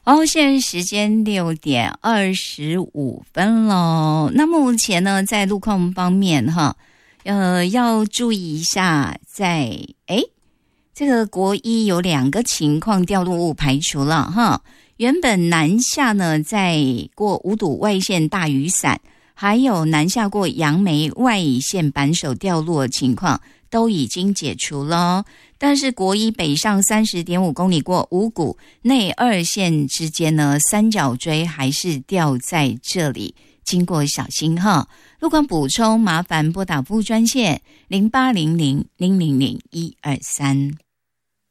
现在时间6:25咯。那目前呢，在路况方面要注意一下，这个国一有2个情况掉落物排除了原本南下呢，在过五堵外线大雨伞，还有南下过杨梅外线扳手掉落情况都已经解除了，但是国一北上 30.5 公里过五股内2线之间呢，三角锥还是掉在这里，经过小心路况补充麻烦拨打服务专线0800000123。